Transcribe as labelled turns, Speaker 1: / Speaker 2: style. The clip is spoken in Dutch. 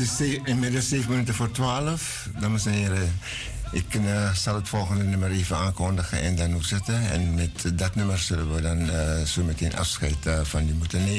Speaker 1: is inmiddels 7 minuten voor 12. Dames en heren, ik zal het volgende nummer even aankondigen en dan ook zetten. En met dat nummer zullen we dan zo meteen afscheid van u moeten nemen.